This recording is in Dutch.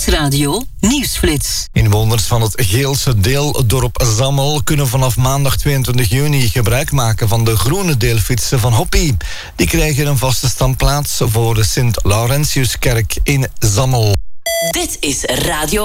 Stadsradio Nieuwsflits. Inwoners van het Geelse deeldorp Zammel kunnen vanaf maandag 22 juni gebruik maken van de groene deelfietsen van Hoppie. Die krijgen een vaste standplaats voor de Sint-Laurentiuskerk in Zammel. Dit is Radio